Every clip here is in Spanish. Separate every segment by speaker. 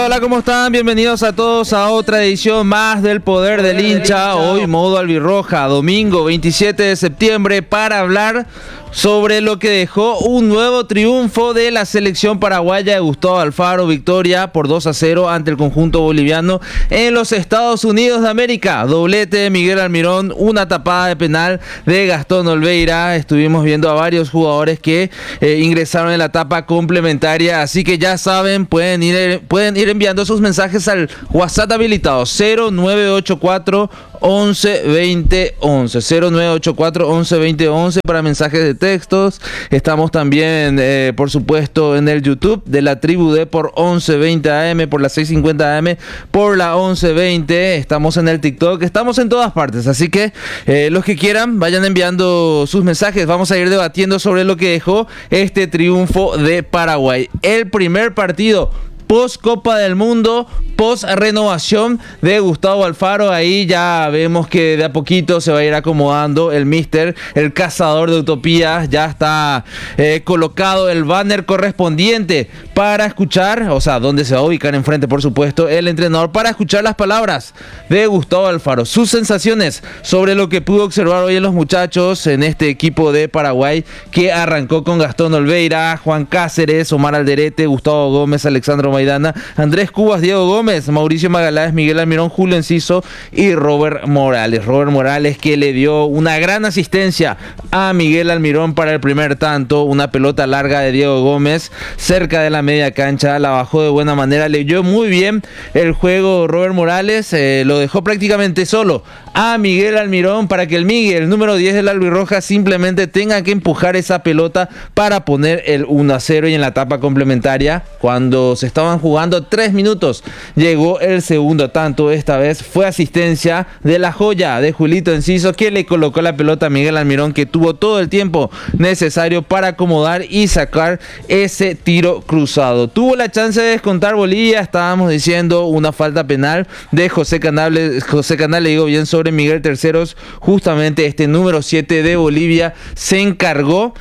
Speaker 1: Hola, ¿cómo están? Bienvenidos a todos a otra edición más del Poder del Hincha. Hoy modo albirroja, domingo 27 de septiembre, para hablar sobre lo que dejó un nuevo triunfo de la selección paraguaya de Gustavo Alfaro. Victoria por 2-0 ante el conjunto boliviano en los Estados Unidos de América. Doblete de Miguel Almirón, una tapada de penal de Gastón Olveira. Estuvimos viendo a varios jugadores que ingresaron en la etapa complementaria, así que ya saben, pueden ir enviando sus mensajes al WhatsApp habilitado 0984 11 20 11 0984 11 20 11 para mensajes de textos. Estamos también por supuesto en el YouTube de la Tribu D por 1120 AM, por la 650 AM, por la 1120. Estamos en el TikTok, estamos en todas partes, así que los que quieran vayan enviando sus mensajes. Vamos a ir debatiendo sobre lo que dejó este triunfo de Paraguay, el primer partido post Copa del Mundo, post renovación de Gustavo Alfaro. Ahí ya vemos que de a poquito se va a ir acomodando el míster, el cazador de utopías. Ya está colocado el banner correspondiente para escuchar, o sea, donde se va a ubicar enfrente, por supuesto, el entrenador, para escuchar las palabras de Gustavo Alfaro, sus sensaciones sobre lo que pudo observar hoy en los muchachos en este equipo de Paraguay, que arrancó con Gastón Olveira, Juan Cáceres, Omar Alderete, Gustavo Gómez, Alexandro Maidana, Andrés Cubas, Diego Gómez, Mauricio Magaláes, Miguel Almirón, Julio Enciso y Robert Morales. Robert Morales, que le dio una gran asistencia a Miguel Almirón para el primer tanto. Una pelota larga de Diego Gómez cerca de la media cancha, la bajó de buena manera, leyó muy bien el juego Robert Morales, lo dejó prácticamente solo a Miguel Almirón para que el Miguel, el número 10 del albirroja, simplemente tenga que empujar esa pelota para poner el 1-0. Y en la etapa complementaria, cuando se estaban jugando 3 minutos, llegó el segundo tanto. Esta vez fue asistencia de la joya de Julito Enciso, que le colocó la pelota a Miguel Almirón, que tuvo todo el tiempo necesario para acomodar y sacar ese tiro cruzado. Tuvo la chance de descontar Bolivia, estábamos diciendo, una falta penal de José Canal, le digo bien, sobre Miguel Terceros. Justamente este número 7 de Bolivia se encargó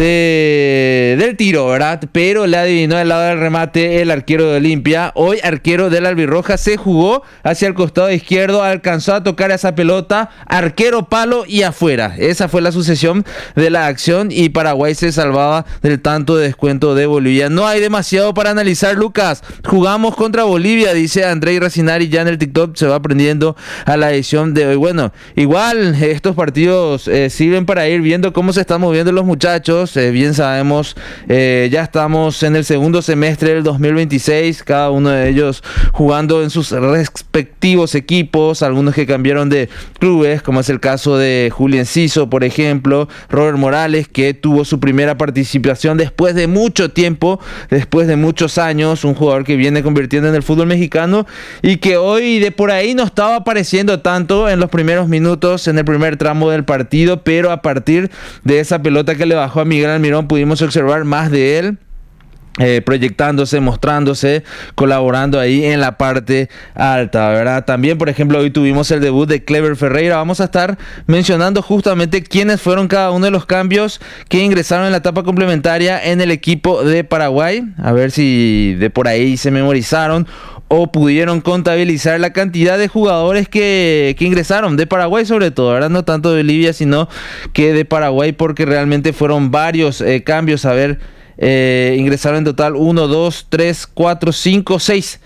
Speaker 1: del tiro, ¿verdad? Pero le adivinó al lado del remate el arquero de Olimpia. Hoy arquero del albirroja, se jugó hacia el costado izquierdo, alcanzó a tocar esa pelota, arquero, palo y afuera. Esa fue la sucesión de la acción y Paraguay se salvaba del tanto de descuento de Bolivia. No hay demasiado para analizar, Lucas. Jugamos contra Bolivia, dice Andrei Racinari, ya en el TikTok se va aprendiendo a la edición de hoy. Bueno, igual estos partidos sirven para ir viendo cómo se están moviendo los muchachos. Bien sabemos, ya estamos en el segundo semestre del 2026, cada uno de ellos jugando en sus respectivos equipos, algunos que cambiaron de clubes, como es el caso de Julio Enciso, por ejemplo, Robert Morales, que tuvo su primera participación después de mucho tiempo, después de muchos años, un jugador que viene convirtiendo en el fútbol mexicano y que hoy de por ahí no estaba apareciendo tanto en los primeros minutos, en el primer tramo del partido, pero a partir de esa pelota que le bajó a Miguel Almirón pudimos observar más de él, proyectándose, mostrándose, colaborando ahí en la parte alta, ¿verdad? También, por ejemplo, hoy tuvimos el debut de Clever Ferreira. Vamos a estar mencionando justamente quiénes fueron cada uno de los cambios que ingresaron en la etapa complementaria en el equipo de Paraguay, a ver si de por ahí se memorizaron o pudieron contabilizar la cantidad de jugadores que ingresaron de Paraguay, sobre todo, ¿verdad? No tanto de Bolivia, sino que de Paraguay, porque realmente fueron varios cambios. A ver, ingresaron en total 1, 2, 3, 4, 5, 6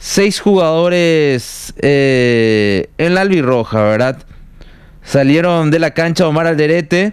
Speaker 1: jugadores en la albirroja, ¿verdad? Salieron de la cancha Omar Alderete,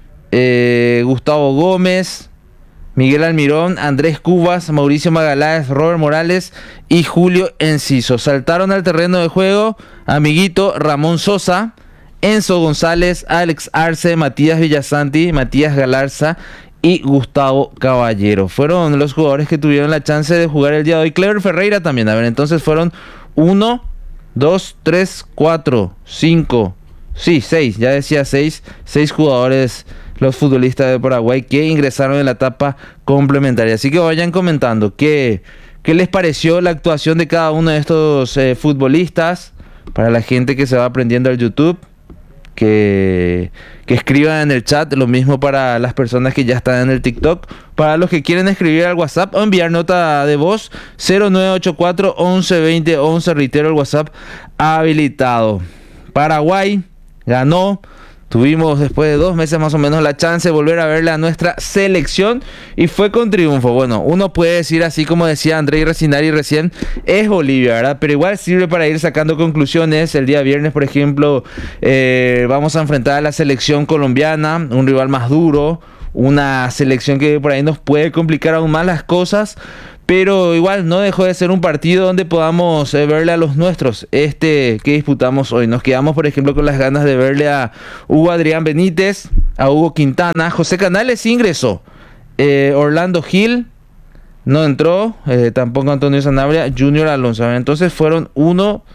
Speaker 1: Gustavo Gómez, Miguel Almirón, Andrés Cubas, Mauricio Magaláes, Robert Morales y Julio Enciso. Saltaron al terreno de juego Amiguito, Ramón Sosa, Enzo González, Alex Arce, Matías Villasanti, Matías Galarza y Gustavo Caballero. Fueron los jugadores que tuvieron la chance de jugar el día de hoy. Clever Ferreira también. A ver, entonces fueron 1, 2, 3, 4, 5, sí, 6. Ya decía 6 jugadores, los futbolistas de Paraguay, que ingresaron en la etapa complementaria. Así que vayan comentando qué les pareció la actuación de cada uno de estos futbolistas, para la gente que se va aprendiendo al YouTube. que escriban en el chat. Lo mismo para las personas que ya están en el TikTok. Para los que quieren escribir al WhatsApp o enviar nota de voz, 0984 11 20 11. Reitero, el WhatsApp habilitado. Paraguay ganó. Tuvimos después de 2 meses más o menos la chance de volver a verle a nuestra selección y fue con triunfo. Bueno, uno puede decir así como decía Andrei Recinari recién, es Bolivia, ¿verdad? Pero igual sirve para ir sacando conclusiones. El día viernes, por ejemplo, vamos a enfrentar a la selección colombiana, un rival más duro, una selección que por ahí nos puede complicar aún más las cosas. Pero igual no dejó de ser un partido donde podamos verle a los nuestros, que disputamos hoy. Nos quedamos, por ejemplo, con las ganas de verle a Hugo Adrián Benítez, a Hugo Quintana. José Canales ingresó. Orlando Gil no entró. Tampoco Antonio Sanabria. Junior Alonso. Entonces fueron 1,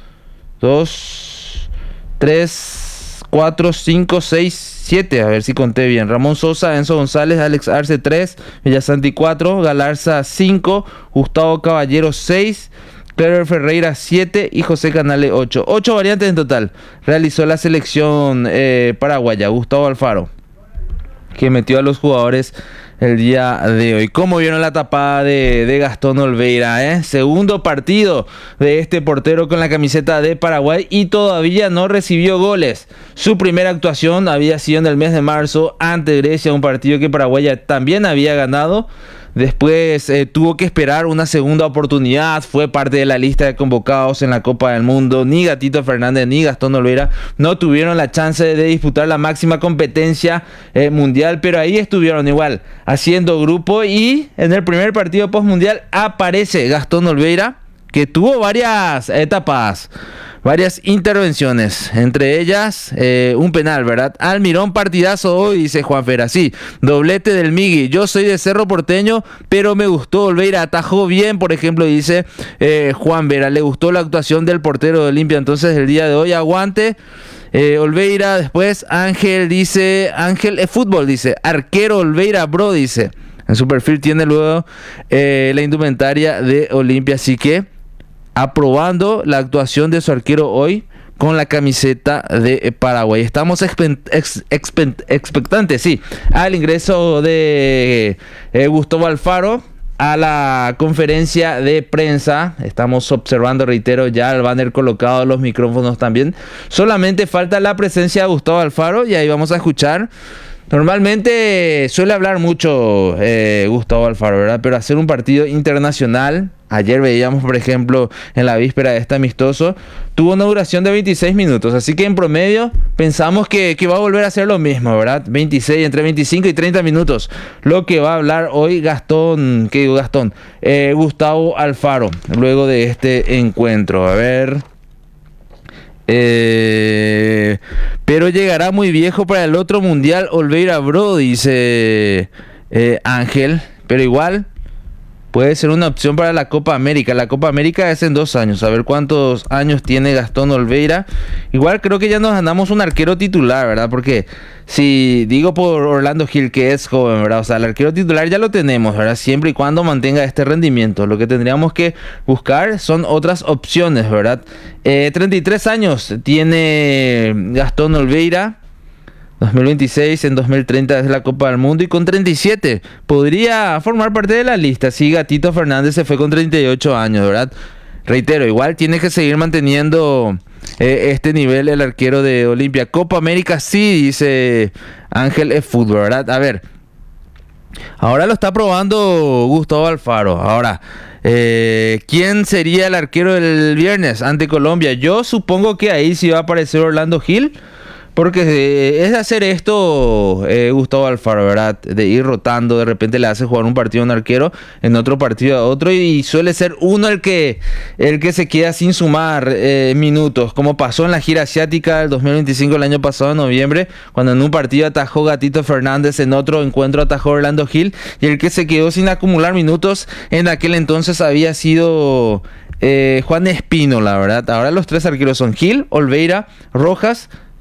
Speaker 1: 2, 3, 4, 5, 6, 7, a ver si conté bien. Ramón Sosa, Enzo González, Alex Arce 3, Villasanti 4, Galarza 5, Gustavo Caballero 6, Clever Ferreira 7 y José Canales 8. 8 variantes en total realizó la selección paraguaya. Gustavo Alfaro, que metió a los jugadores el día de hoy. ¿Cómo vieron la tapada de Gastón Olveira? Segundo partido de este portero con la camiseta de Paraguay y todavía no recibió goles. Su primera actuación había sido en el mes de marzo ante Grecia, un partido que Paraguay también había ganado. Después tuvo que esperar una segunda oportunidad. Fue parte de la lista de convocados en la Copa del Mundo. Ni Gatito Fernández ni Gastón Olveira no tuvieron la chance de disputar la máxima competencia mundial, pero ahí estuvieron igual haciendo grupo. Y en el primer partido postmundial aparece Gastón Olveira, que tuvo varias etapas, varias intervenciones, entre ellas un penal, ¿verdad? Almirón, partidazo hoy, dice Juan Fera. Sí, doblete del Migui. Yo soy de Cerro Porteño, pero me gustó Olveira, atajó bien, por ejemplo, dice Juan Vera. Le gustó la actuación del portero de Olimpia, entonces el día de hoy aguante. Olveira. Después Ángel dice, Ángel Fútbol dice, arquero Olveira, bro, dice. En su perfil tiene luego la indumentaria de Olimpia, así que aprobando la actuación de su arquero hoy con la camiseta de Paraguay. Estamos expectantes, sí, al ingreso de Gustavo Alfaro a la conferencia de prensa. Estamos observando, reitero, ya el banner colocado, los micrófonos también. Solamente falta la presencia de Gustavo Alfaro y ahí vamos a escuchar. Normalmente suele hablar mucho Gustavo Alfaro, ¿verdad? Pero hacer un partido internacional, ayer veíamos, por ejemplo, en la víspera de este amistoso, tuvo una duración de 26 minutos. Así que en promedio pensamos que va a volver a hacer lo mismo, ¿verdad? 26, entre 25 y 30 minutos. Lo que va a hablar hoy Gustavo Alfaro, luego de este encuentro. A ver... pero llegará muy viejo para el otro mundial Olveira, bro, dice Ángel. Pero igual puede ser una opción para la Copa América. La Copa América es en 2 años. A ver cuántos años tiene Gastón Olveira. Igual creo que ya nos ganamos un arquero titular, ¿verdad? Porque si digo por Orlando Gil, que es joven, ¿verdad? O sea, el arquero titular ya lo tenemos, ¿verdad? Siempre y cuando mantenga este rendimiento. Lo que tendríamos que buscar son otras opciones, ¿verdad? 33 años tiene Gastón Olveira. 2026, en 2030 es la Copa del Mundo, y con 37 podría formar parte de la lista si Gatito Fernández se fue con 38 años, ¿verdad? Reitero, igual tiene que seguir manteniendo este nivel el arquero de Olimpia. Copa América sí, dice Ángel Fútbol, ¿verdad? A ver, ahora lo está probando Gustavo Alfaro. Ahora, ¿quién sería el arquero del viernes ante Colombia? Yo supongo que ahí sí va a aparecer Orlando Gil, porque es de hacer esto Gustavo Alfaro, ¿verdad? De ir rotando, de repente le hace jugar un partido a un arquero, en otro partido a otro, y suele ser uno el que se queda sin sumar minutos, como pasó en la gira asiática del 2025 el año pasado en noviembre, cuando en un partido atajó Gatito Fernández, en otro encuentro atajó Orlando Gil, y el que se quedó sin acumular minutos en aquel entonces había sido Juan Espínola, ¿verdad? Ahora los 3 arqueros son Gil, Olveira, Rojas,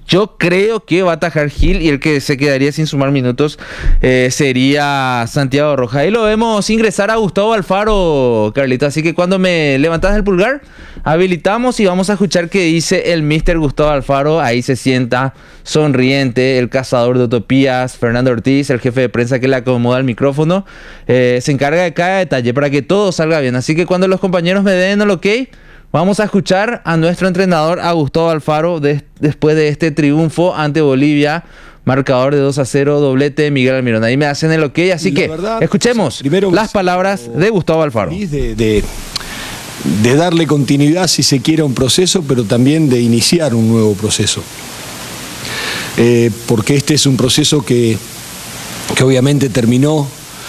Speaker 1: yo creo que va a atajar Gil y el que se quedaría sin sumar minutos sería Santiago Rojas. Ahí lo vemos ingresar a Gustavo Alfaro, Carlito. Así que cuando me levantas el pulgar, habilitamos y vamos a escuchar qué dice el mister Gustavo Alfaro. Ahí se sienta sonriente el cazador de utopías, Fernando Ortiz, el jefe de prensa que le acomoda el micrófono. Se encarga de cada detalle para que todo salga bien. Así que cuando los compañeros me den el ok, vamos a escuchar a nuestro entrenador, a Gustavo Alfaro, después de este triunfo ante Bolivia. Marcador de 2-0, doblete de Miguel Almirón. Ahí me hacen el ok, así que verdad, escuchemos las palabras de Gustavo Alfaro.
Speaker 2: De darle continuidad, si se quiere, a un proceso, pero también de iniciar un nuevo proceso. Porque este es un proceso que obviamente terminó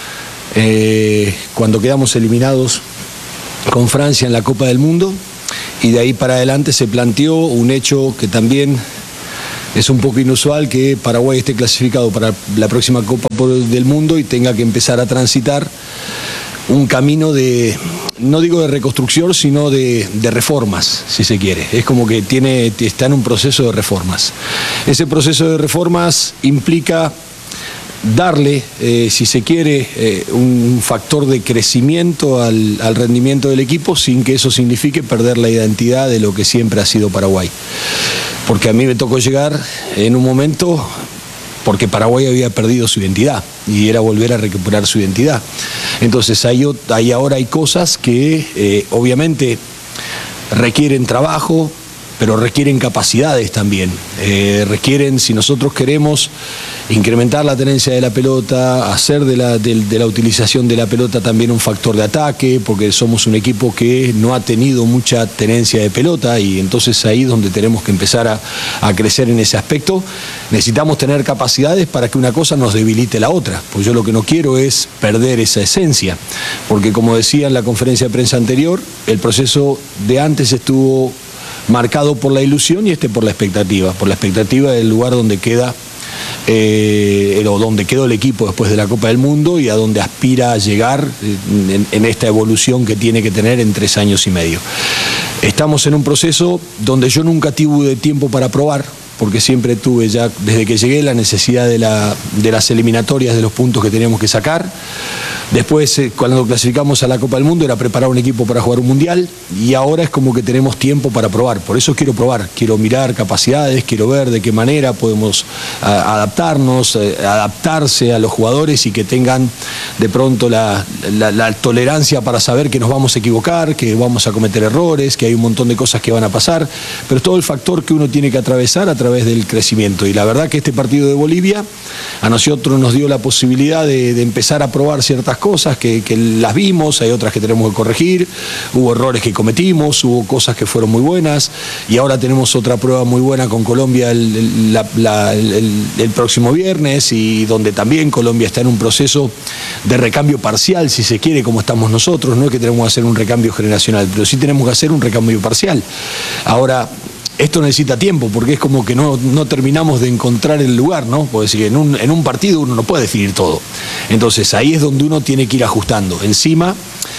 Speaker 2: cuando quedamos eliminados con Francia en la Copa del Mundo, y de ahí para adelante se planteó un hecho que también es un poco inusual, que Paraguay esté clasificado para la próxima Copa del Mundo y tenga que empezar a transitar un camino de, no digo de reconstrucción, sino de reformas, si se quiere. Es como que está en un proceso de reformas. Ese proceso de reformas implica darle, si se quiere, un factor de crecimiento al rendimiento del equipo, sin que eso signifique perder la identidad de lo que siempre ha sido Paraguay. Porque a mí me tocó llegar en un momento porque Paraguay había perdido su identidad y era volver a recuperar su identidad. Entonces ahora hay cosas que obviamente requieren trabajo, pero requieren capacidades también. Requieren, si nosotros queremos incrementar la tenencia de la pelota, hacer de la utilización de la pelota también un factor de ataque, porque somos un equipo que no ha tenido mucha tenencia de pelota, y entonces ahí es donde tenemos que empezar a crecer en ese aspecto. Necesitamos tener capacidades para que una cosa nos debilite la otra, pues yo lo que no quiero es perder esa esencia, porque como decía en la conferencia de prensa anterior, el proceso de antes estuvo marcado por la ilusión y por la expectativa del lugar donde queda o donde quedó el equipo después de la Copa del Mundo y a donde aspira a llegar en esta evolución que tiene que tener en 3 años y medio. Estamos en un proceso donde yo nunca tuve tiempo para probar, porque siempre tuve ya desde que llegué la necesidad de las eliminatorias, de los puntos que teníamos que sacar. Después, cuando clasificamos a la Copa del Mundo, era preparar un equipo para jugar un mundial, y ahora es como que tenemos tiempo para probar. Por eso quiero probar, quiero mirar capacidades, quiero ver de qué manera podemos adaptarnos, adaptarse a los jugadores y que tengan de pronto la tolerancia para saber que nos vamos a equivocar, que vamos a cometer errores, que hay un montón de cosas que van a pasar, pero es todo el factor que uno tiene que atravesar a través del crecimiento. Y la verdad que este partido de Bolivia a nosotros nos dio la posibilidad de empezar a probar ciertas cosas que las vimos, hay otras que tenemos que corregir, hubo errores que cometimos, hubo cosas que fueron muy buenas, y ahora tenemos otra prueba muy buena con Colombia el próximo viernes, y donde también Colombia está en un proceso de recambio parcial, si se quiere, como estamos nosotros. No es que tenemos que hacer un recambio generacional, pero sí tenemos que hacer un recambio parcial. Ahora, esto necesita tiempo, porque es como que no terminamos de encontrar el lugar, ¿no? Porque si en un partido uno no puede definir todo. Entonces ahí es donde uno tiene que ir ajustando. Encima,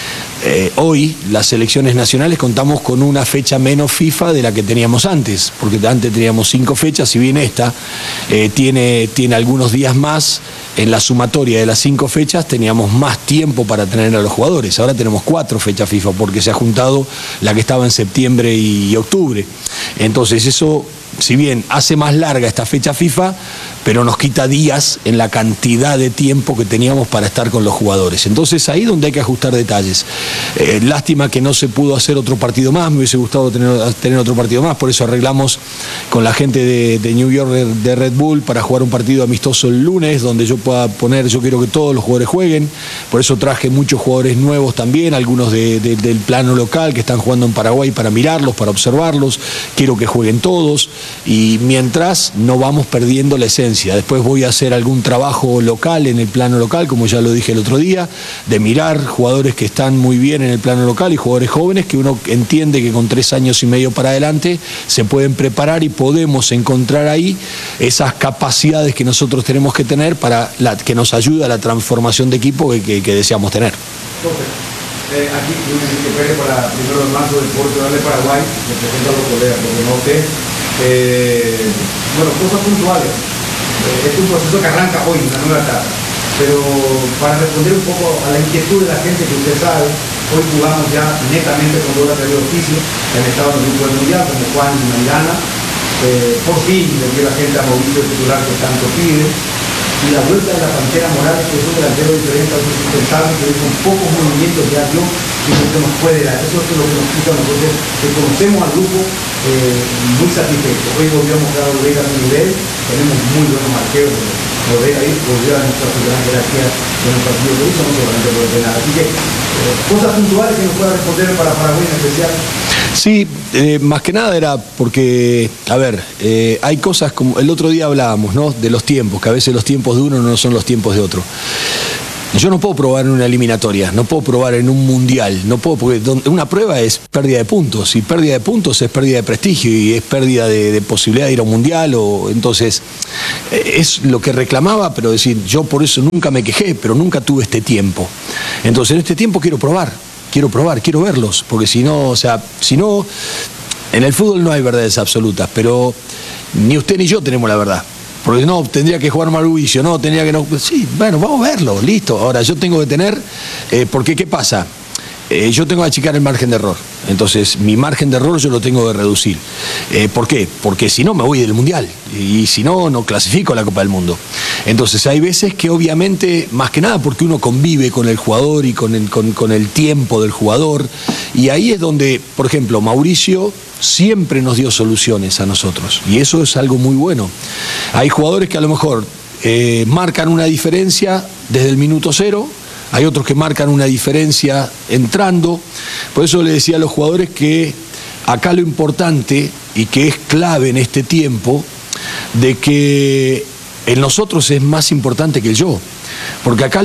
Speaker 2: hoy las selecciones nacionales contamos con una fecha menos FIFA de la que teníamos antes, porque antes teníamos 5 fechas, si bien esta tiene algunos días más. En la sumatoria de las 5 fechas teníamos más tiempo para tener a los jugadores. Ahora tenemos 4 fechas FIFA, porque se ha juntado la que estaba en septiembre y octubre. Entonces eso, si bien hace más larga esta fecha FIFA, pero nos quita días en la cantidad de tiempo que teníamos para estar con los jugadores. Entonces ahí es donde hay que ajustar detalles. Lástima que no se pudo hacer otro partido más, me hubiese gustado tener otro partido más, por eso arreglamos con la gente de New York, de Red Bull, para jugar un partido amistoso el lunes, donde yo pueda poner, yo quiero que todos los jugadores jueguen, por eso traje muchos jugadores nuevos también, algunos del plano local que están jugando en Paraguay, para mirarlos, para observarlos, quiero que jueguen todos, y mientras no vamos perdiendo la esencia. Después voy a hacer algún trabajo local, en el plano local, como ya lo dije el otro día, de mirar jugadores que están muy bien en el plano local y jugadores jóvenes que uno entiende que con 3 años y medio para adelante se pueden preparar, y podemos encontrar ahí esas capacidades que nosotros tenemos que tener para que nos ayude a la transformación de equipo que deseamos tener.
Speaker 3: Aquí Luis Enrique Pérez para 1 de marzo, Deporte Paraguay, representa a los colegas, porque no usted Bueno, cosas puntuales. Es un proceso que arranca hoy, en la nueva etapa. Pero para responder un poco a la inquietud de la gente que usted sabe, hoy jugamos ya netamente con dos laterales oficios que han estado en el grupo del Mundial, como Juan y Maidana. Por fin le dio la gente a Mauricio titular que tanto pide. Y la vuelta de la Pantera Morales, que es un delantero diferente a otros indispensables, que hoy con pocos movimientos ya dio y que nos puede dar. Eso es lo que nos quita a nosotros, que conocemos al grupo muy satisfecho. Hoy volvió a mostrar a Ortega a su nivel, tenemos muy buenos arqueros. Ortega ahí volvió a nuestra gran jerarquía de los partidos de hoy, no solamente por ordenar. Así que cosas puntuales que nos pueda responder para Paraguay en especial.
Speaker 2: Sí, más que nada era porque, a ver, hay cosas como el otro día hablábamos, ¿no? De los tiempos, que a veces los tiempos de uno no son los tiempos de otro. Yo no puedo probar en una eliminatoria, no puedo probar en un mundial, no puedo, porque una prueba es pérdida de puntos, y pérdida de puntos es pérdida de prestigio y es pérdida de posibilidad de ir a un mundial, entonces es lo que reclamaba, pero decir, yo por eso nunca me quejé, pero nunca tuve este tiempo. Entonces en este tiempo quiero probar, quiero verlos, porque si no, en el fútbol no hay verdades absolutas, pero ni usted ni yo tenemos la verdad. Porque no, tendría que jugar Mauricio, no, tendría que no. Sí, bueno, vamos a verlo, listo. Ahora, yo tengo que tener, porque ¿qué pasa? Yo tengo que achicar el margen de error. Entonces, mi margen de error yo lo tengo que reducir. ¿Por qué? Porque si no, me voy del Mundial. Y si no, no clasifico a la Copa del Mundo. Entonces, hay veces que obviamente, más que nada porque uno convive con el jugador y con el tiempo del jugador. Y ahí es donde, por ejemplo, Mauricio siempre nos dio soluciones a nosotros. Y eso es algo muy bueno. Hay jugadores que a lo mejor marcan una diferencia desde el minuto cero. Hay otros que marcan una diferencia entrando. Por eso le decía a los jugadores que acá lo importante y que es clave en este tiempo, de que en nosotros es más importante que el yo. Porque acá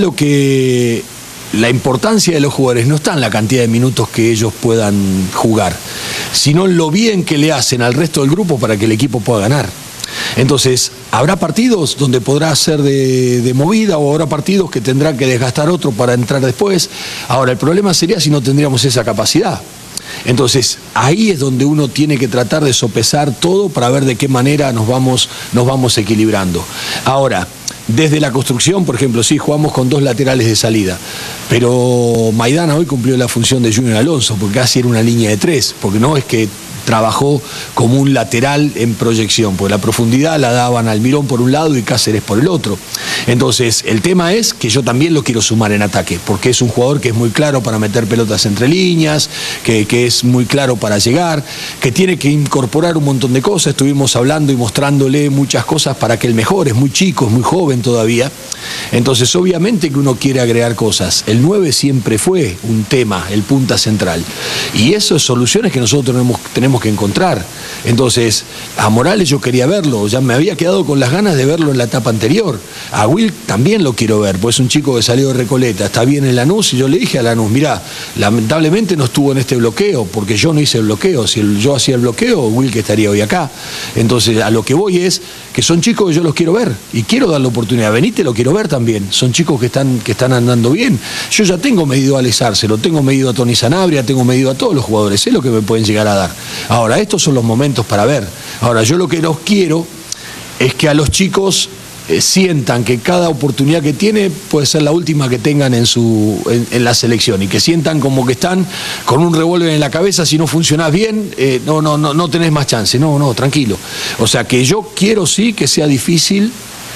Speaker 2: la importancia de los jugadores no está en la cantidad de minutos que ellos puedan jugar, sino en lo bien que le hacen al resto del grupo para que el equipo pueda ganar. Entonces, habrá partidos donde podrá ser de movida, o habrá partidos que tendrá que desgastar otro para entrar después. Ahora, el problema sería si no tendríamos esa capacidad. Entonces, ahí es donde uno tiene que tratar de sopesar todo para ver de qué manera nos vamos equilibrando. Ahora, desde la construcción, por ejemplo, sí, jugamos con dos laterales de salida, pero Maidana hoy cumplió la función de Junior Alonso, porque casi era una línea de tres, porque no es que trabajó como un lateral en proyección, porque la profundidad la daban Almirón por un lado y Cáceres por el otro. Entonces, el tema es que yo también lo quiero sumar en ataque, porque es un jugador que es muy claro para meter pelotas entre líneas, que es muy claro para llegar, que tiene que incorporar un montón de cosas. Estuvimos hablando y mostrándole muchas cosas para que él mejore, es muy chico, es muy joven todavía. Entonces, obviamente que uno quiere agregar cosas. El 9 siempre fue un tema, el punta central. Y eso es soluciones que nosotros tenemos que encontrar. Entonces, a Morales yo quería verlo, ya me había quedado con las ganas de verlo en la etapa anterior. A Will también lo quiero ver, pues es un chico que salió de Recoleta, está bien en Lanús, y yo le dije a Lanús, mirá, lamentablemente no estuvo en este bloqueo, porque yo no hice el bloqueo. Si yo hacía el bloqueo, Will que estaría hoy acá. Entonces, a lo que voy es que son chicos que yo los quiero ver, y quiero dar la oportunidad. Benítez lo quiero ver también, son chicos que están andando bien. Yo ya tengo medido a Alex Arce, tengo medido a Tony Sanabria, tengo medido a todos los jugadores, sé lo que me pueden llegar a dar. Ahora, estos son los momentos para ver. Ahora, yo lo que los quiero es que a los chicos sientan que cada oportunidad que tiene puede ser la última que tengan en la selección, y que sientan como que están con un revólver en la cabeza. Si no funcionás bien, no tenés más chance. No, tranquilo. O sea que yo quiero sí que sea difícil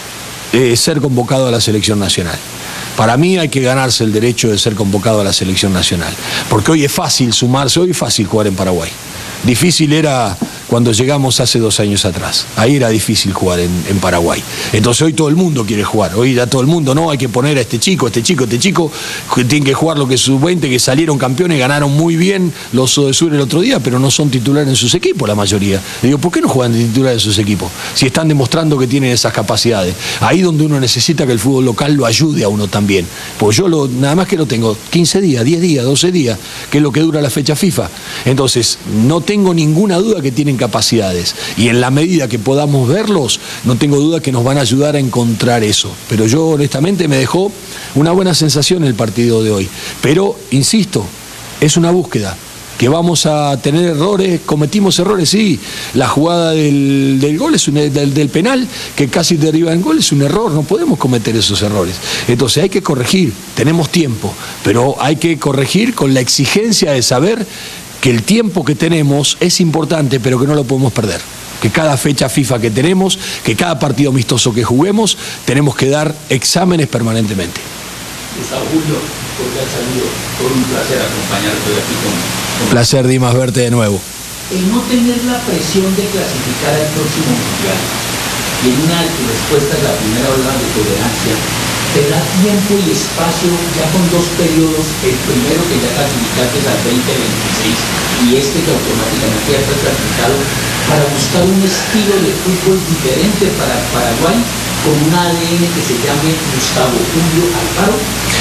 Speaker 2: ser convocado a la selección nacional. Para mí hay que ganarse el derecho de ser convocado a la selección nacional, porque hoy es fácil sumarse, hoy es fácil jugar en Paraguay. Difícil era cuando llegamos hace 2 años atrás. Ahí era difícil jugar en Paraguay. Entonces hoy todo el mundo quiere jugar. Hoy ya todo el mundo, no, hay que poner a este chico, tiene que jugar lo que es sub-20, que salieron campeones, ganaron muy bien los Sodesur el otro día, pero no son titulares en sus equipos la mayoría. Le digo, ¿por qué no juegan de titulares en sus equipos? Si están demostrando que tienen esas capacidades. Ahí donde uno necesita que el fútbol local lo ayude a uno también. Pues yo nada más que lo tengo 15 días, 10 días, 12 días, que es lo que dura la fecha FIFA. Entonces, no tengo ninguna duda que tienen capacidades, y en la medida que podamos verlos, no tengo duda que nos van a ayudar a encontrar eso. Pero yo honestamente me dejó una buena sensación el partido de hoy, pero insisto, es una búsqueda. que vamos a tener errores, cometimos errores, sí. La jugada del gol, del penal, que casi deriva en gol, es un error, no podemos cometer esos errores. Entonces hay que corregir, tenemos tiempo, pero hay que corregir con la exigencia de saber que el tiempo que tenemos es importante, pero que no lo podemos perder. Que cada fecha FIFA que tenemos, que cada partido amistoso que juguemos, tenemos que dar exámenes permanentemente.
Speaker 4: Gustavo, Julio, porque ha salido, todo un placer acompañarte hoy aquí con...
Speaker 2: Un placer, Dimas, verte de nuevo.
Speaker 4: El no tener la presión de clasificar al próximo mundial y en una respuesta a la primera ola de tolerancia, te da tiempo y espacio ya con 2 periodos, el primero que ya clasificaste al 2026 y este que automáticamente ya está clasificado, para buscar un estilo de fútbol diferente para Paraguay con un ADN que se llame Gustavo Julio Alfaro?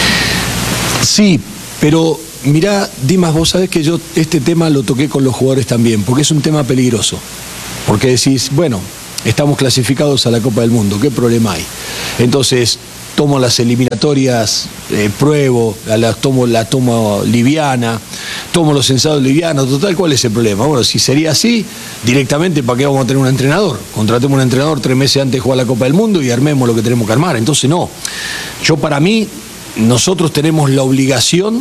Speaker 2: Sí, pero mirá, Dimas, vos sabés que yo este tema lo toqué con los jugadores también, porque es un tema peligroso. Porque decís, bueno, estamos clasificados a la Copa del Mundo, ¿qué problema hay? Entonces, tomo las eliminatorias, pruebo, la tomo liviana, tomo los ensayos livianos, total, ¿cuál es el problema? Bueno, si sería así, directamente, ¿para qué vamos a tener un entrenador? Contratemos un entrenador 3 meses antes de jugar la Copa del Mundo y armemos lo que tenemos que armar. Entonces, no. Para mí, nosotros tenemos la obligación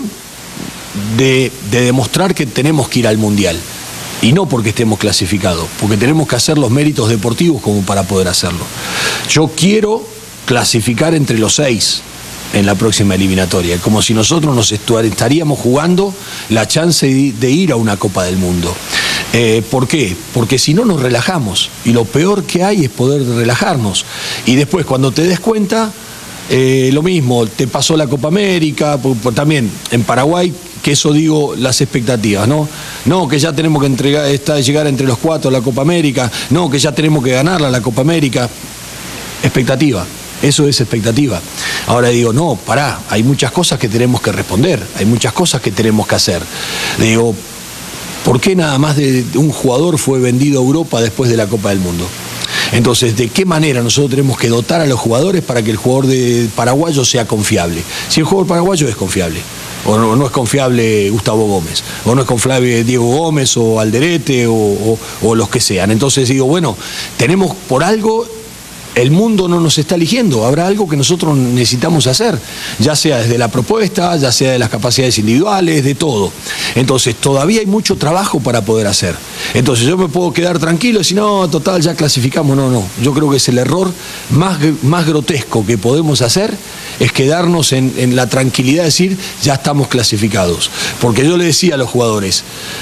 Speaker 2: de demostrar que tenemos que ir al Mundial. Y no porque estemos clasificados, porque tenemos que hacer los méritos deportivos como para poder hacerlo. Yo quiero clasificar entre los 6 en la próxima eliminatoria, como si nosotros nos estaríamos jugando la chance de ir a una Copa del Mundo. ¿Por qué? Porque si no nos relajamos, y lo peor que hay es poder relajarnos. Y después, cuando te des cuenta, lo mismo, te pasó la Copa América, también en Paraguay, que eso digo, las expectativas, ¿no? No, que ya tenemos que llegar entre los 4 a la Copa América, no, que ya tenemos que ganarla la Copa América. Expectativa. Eso es expectativa. Ahora digo, no, pará, hay muchas cosas que tenemos que responder, hay muchas cosas que tenemos que hacer. Digo, ¿por qué nada más de un jugador fue vendido a Europa después de la Copa del Mundo? Entonces, ¿de qué manera nosotros tenemos que dotar a los jugadores para que el jugador paraguayo sea confiable? Si el jugador paraguayo es confiable, o no es confiable Gustavo Gómez, o no es confiable Diego Gómez, o Alderete, o los que sean. Entonces digo, bueno, tenemos por algo... El mundo no nos está eligiendo, habrá algo que nosotros necesitamos hacer, ya sea desde la propuesta, ya sea de las capacidades individuales, de todo. Entonces, todavía hay mucho trabajo para poder hacer. Entonces, yo me puedo quedar tranquilo y decir, no, total, ya clasificamos. No. Yo creo que es el error más grotesco que podemos hacer, es quedarnos en la tranquilidad de decir, ya estamos clasificados. Porque yo le decía a los jugadores,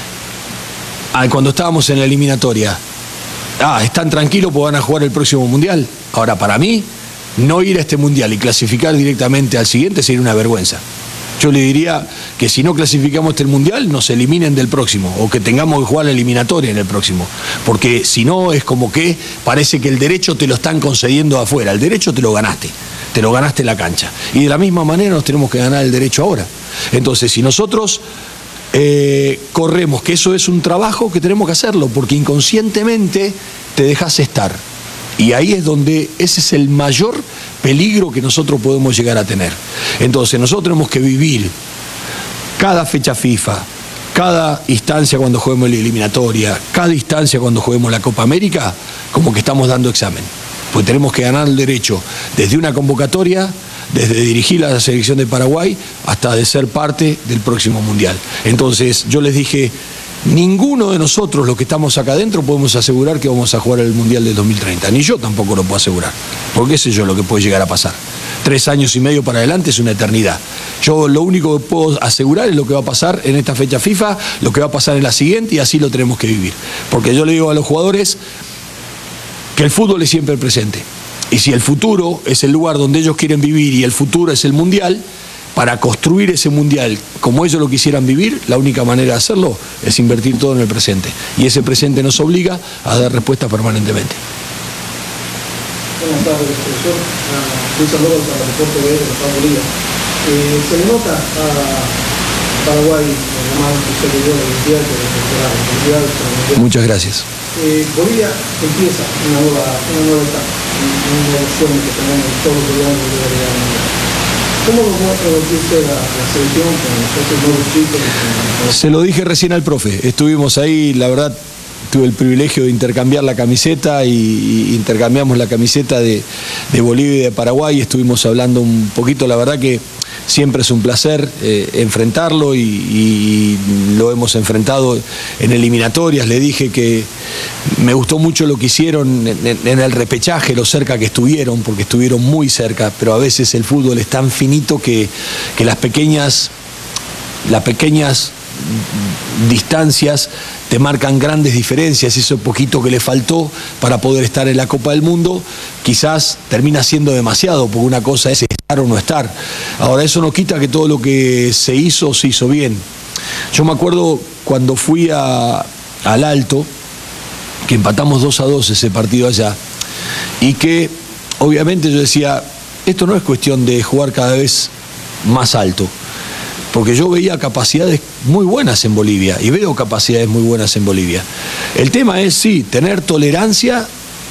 Speaker 2: cuando estábamos en la eliminatoria, están tranquilos porque van a jugar el próximo Mundial. Ahora, para mí, no ir a este Mundial y clasificar directamente al siguiente sería una vergüenza. Yo le diría que si no clasificamos este Mundial, nos eliminen del próximo, o que tengamos que jugar la eliminatoria en el próximo. Porque si no, es como que parece que el derecho te lo están concediendo afuera. El derecho te lo ganaste en la cancha. Y de la misma manera nos tenemos que ganar el derecho ahora. Entonces, si nosotros... corremos, que eso es un trabajo que tenemos que hacerlo, porque inconscientemente te dejas estar. Y ahí es donde ese es el mayor peligro que nosotros podemos llegar a tener. Entonces nosotros tenemos que vivir cada fecha FIFA, cada instancia cuando juguemos la eliminatoria, cada instancia cuando juguemos la Copa América, como que estamos dando examen. Pues tenemos que ganar el derecho desde una convocatoria, desde dirigir a la selección de Paraguay hasta de ser parte del próximo Mundial. Entonces yo les dije, ninguno de nosotros los que estamos acá adentro podemos asegurar que vamos a jugar el Mundial del 2030, ni yo tampoco lo puedo asegurar, porque qué sé yo lo que puede llegar a pasar. 3 años y medio para adelante es una eternidad. Yo lo único que puedo asegurar es lo que va a pasar en esta fecha FIFA, lo que va a pasar en la siguiente, y así lo tenemos que vivir. Porque yo le digo a los jugadores que el fútbol es siempre el presente. Y si el futuro es el lugar donde ellos quieren vivir y el futuro es el Mundial, para construir ese Mundial como ellos lo quisieran vivir, la única manera de hacerlo es invertir todo en el presente. Y ese presente nos obliga a dar respuesta permanentemente.
Speaker 5: Buenas tardes, profesor. Un saludo para el reporte de Bolivia. Se le nota a Paraguay la más superior de identidad que de
Speaker 2: Muchas gracias.
Speaker 5: Bolivia empieza una nueva etapa, una nueva opción que tenemos todos los gobiernos de la ¿Cómo lo muestra usted la selección con estos nuevos chicos?
Speaker 2: Se lo dije recién al profe, estuvimos ahí, la verdad tuve el privilegio de intercambiar la camiseta y intercambiamos la camiseta de Bolivia y de Paraguay, estuvimos hablando un poquito, la verdad que siempre es un placer enfrentarlo y lo hemos enfrentado en eliminatorias. Le dije que me gustó mucho lo que hicieron en el repechaje, lo cerca que estuvieron, porque estuvieron muy cerca, pero a veces el fútbol es tan finito que las pequeñas distancias te marcan grandes diferencias. Eso poquito que le faltó para poder estar en la Copa del Mundo quizás termina siendo demasiado, porque una cosa es estar o no estar. Ahora, eso no quita que todo lo que se hizo bien. Yo me acuerdo cuando fui al Alto, que empatamos 2-2 ese partido allá, y que obviamente yo decía, esto no es cuestión de jugar cada vez más alto, porque yo veía capacidades muy buenas en Bolivia, y veo capacidades muy buenas en Bolivia. El tema es, sí, tener tolerancia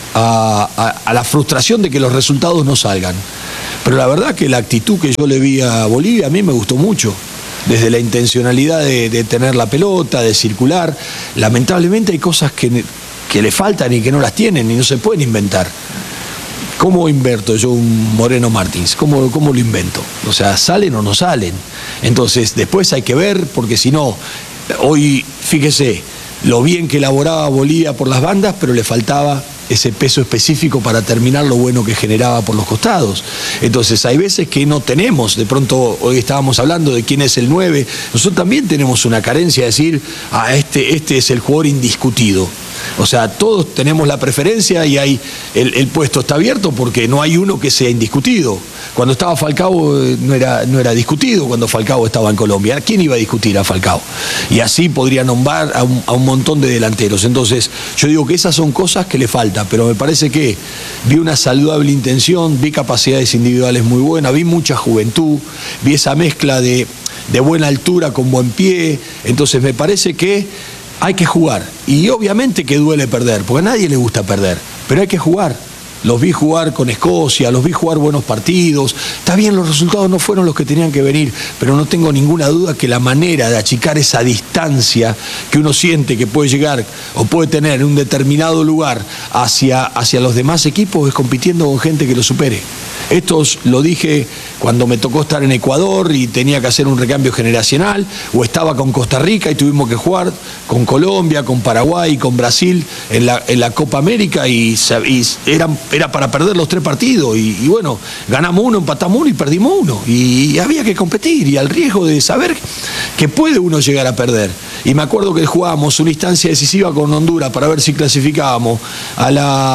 Speaker 2: a la frustración de que los resultados no salgan. Pero la verdad que la actitud que yo le vi a Bolivia a mí me gustó mucho. Desde la intencionalidad de tener la pelota, de circular. Lamentablemente hay cosas que le faltan y que no las tienen y no se pueden inventar. ¿Cómo invierto yo un Moreno Martins? ¿Cómo lo invento? O sea, ¿salen o no salen? Entonces, después hay que ver, porque si no, hoy, fíjese, lo bien que elaboraba Bolivia por las bandas, pero le faltaba ese peso específico para terminar lo bueno que generaba por los costados. Entonces, hay veces que no tenemos, de pronto, hoy estábamos hablando de quién es el 9, nosotros también tenemos una carencia de decir, este es el jugador indiscutido. O sea, todos tenemos la preferencia y hay el puesto está abierto porque no hay uno que sea indiscutido. Cuando estaba Falcao no era discutido cuando Falcao estaba en Colombia. ¿Quién iba a discutir a Falcao? Y así podría nombrar a un montón de delanteros. Entonces, yo digo que esas son cosas que le faltan, pero me parece que vi una saludable intención, vi capacidades individuales muy buenas, vi mucha juventud, vi esa mezcla de buena altura con buen pie. Entonces, me parece que hay que jugar, y obviamente que duele perder, porque a nadie le gusta perder, pero hay que jugar. Los vi jugar con Escocia, los vi jugar buenos partidos. Está bien, los resultados no fueron los que tenían que venir, pero no tengo ninguna duda que la manera de achicar esa distancia que uno siente que puede llegar o puede tener en un determinado lugar hacia los demás equipos es compitiendo con gente que lo supere. Esto lo dije cuando me tocó estar en Ecuador y tenía que hacer un recambio generacional, o estaba con Costa Rica y tuvimos que jugar con Colombia, con Paraguay, con Brasil en la Copa América, y era para perder los 3 partidos, y bueno, ganamos uno, empatamos uno y perdimos uno, y había que competir, y al riesgo de saber que puede uno llegar a perder. Y me acuerdo que jugábamos una instancia decisiva con Honduras para ver si clasificábamos a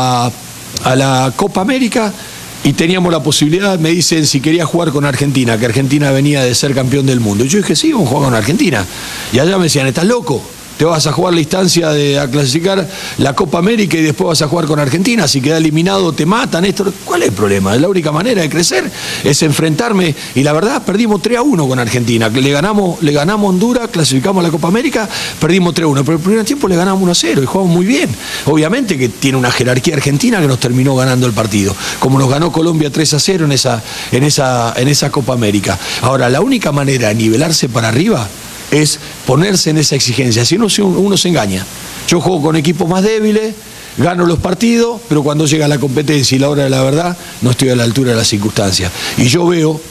Speaker 2: la Copa América, y teníamos la posibilidad, me dicen si quería jugar con Argentina, que Argentina venía de ser campeón del mundo. Y yo dije, sí, vamos a jugar con Argentina. Y allá me decían, ¿estás loco? Te vas a jugar la instancia a clasificar la Copa América y después vas a jugar con Argentina. Si queda eliminado te matan. ¿Cuál es el problema? La única manera de crecer es enfrentarme. Y la verdad, perdimos 3-1 con Argentina. Le ganamos a Honduras, clasificamos a la Copa América, perdimos 3-1. Pero el primer tiempo le ganamos 1-0 y jugamos muy bien. Obviamente que tiene una jerarquía argentina que nos terminó ganando el partido. Como nos ganó Colombia 3-0 en esa Copa América. Ahora, la única manera de nivelarse para arriba es ponerse en esa exigencia. Si no, uno se engaña. Yo juego con equipos más débiles, gano los partidos, pero cuando llega la competencia y la hora de la verdad, no estoy a la altura de las circunstancias. Y yo veo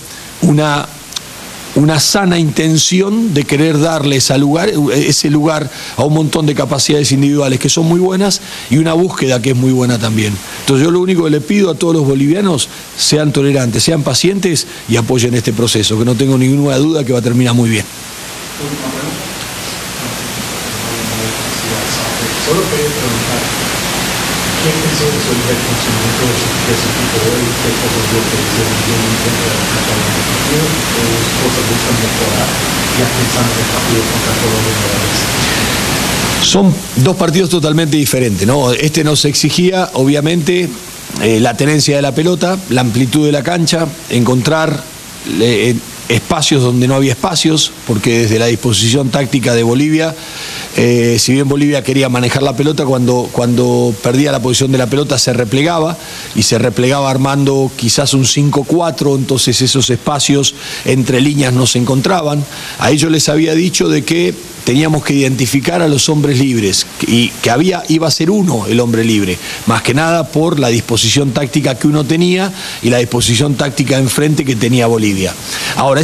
Speaker 2: una sana intención de querer darle ese lugar a un montón de capacidades individuales que son muy buenas, y una búsqueda que es muy buena también. Entonces yo lo único que le pido a todos los bolivianos, sean tolerantes, sean pacientes y apoyen este proceso, que no tengo ninguna duda que va a terminar muy bien.
Speaker 6: Solo quería preguntar, ¿qué pensó de su funcionamiento de su equipo hoy? ¿Qué cosas vio que hicieron bien en contra del partido? ¿O cosas buscan mejorar ya pensando en el partido contra Colombia?
Speaker 2: Son 2 partidos totalmente diferentes, ¿no? Este nos exigía, obviamente, la tenencia de la pelota, la amplitud de la cancha, encontrar espacios donde no había espacios, porque desde la disposición táctica de Bolivia Si bien Bolivia quería manejar la pelota, cuando perdía la posición de la pelota se replegaba, y se replegaba armando quizás un 5-4, entonces esos espacios entre líneas no se encontraban. A ellos les había dicho de que teníamos que identificar a los hombres libres, y que iba a ser uno el hombre libre, más que nada por la disposición táctica que uno tenía y la disposición táctica enfrente que tenía Bolivia. Ahora,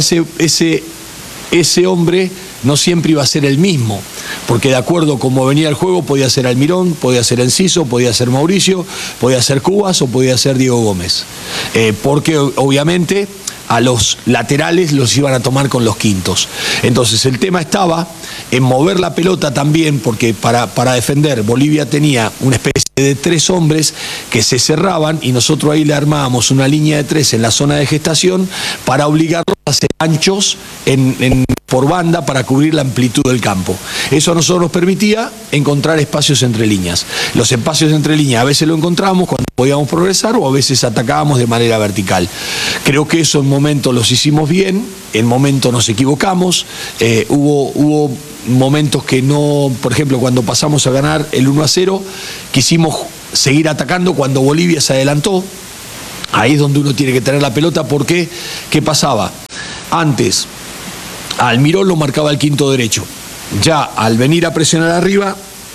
Speaker 2: ese hombre no siempre iba a ser el mismo, porque de acuerdo a cómo venía el juego podía ser Almirón, podía ser Enciso, podía ser Mauricio, podía ser Cubas o podía ser Diego Gómez, porque obviamente a los laterales los iban a tomar con los quintos. Entonces el tema estaba en mover la pelota también, porque para defender Bolivia tenía una especie de 3 hombres que se cerraban, y nosotros ahí le armábamos una línea de 3 en la zona de gestación para obligarlos a hacer anchos por banda para cubrir la amplitud del campo. Eso a nosotros nos permitía encontrar espacios entre líneas. Los espacios entre líneas a veces lo encontrábamos cuando podíamos progresar, o a veces atacábamos de manera vertical. Creo que eso en momentos los hicimos bien, en momentos nos equivocamos, hubo momentos que no, por ejemplo, cuando pasamos a ganar el 1-0, quisimos seguir atacando cuando Bolivia se adelantó. Ahí es donde uno tiene que tener la pelota, porque ¿qué pasaba? Antes, a Almirón lo marcaba el quinto derecho. Ya al venir a presionar arriba,